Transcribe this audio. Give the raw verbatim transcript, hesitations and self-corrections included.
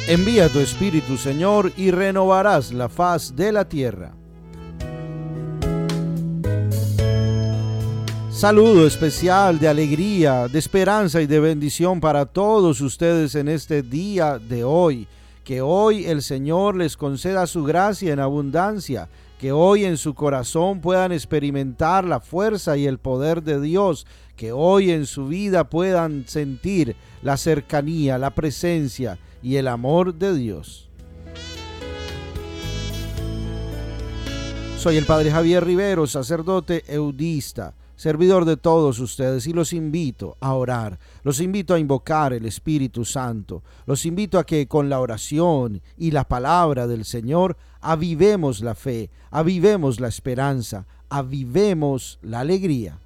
Envía tu Espíritu, Señor, y renovarás la faz de la tierra. Saludo especial de alegría, de esperanza y de bendición para todos ustedes en este día de hoy. Que hoy el Señor les conceda su gracia en abundancia, que hoy en su corazón puedan experimentar la fuerza y el poder de Dios, que hoy en su vida puedan sentir la cercanía, la presencia y el amor de Dios. Soy el Padre Javier Rivero, sacerdote eudista, servidor de todos ustedes, y los invito a orar, los invito a invocar el Espíritu Santo, los invito a que con la oración y la palabra del Señor avivemos la fe, avivemos la esperanza, avivemos la alegría.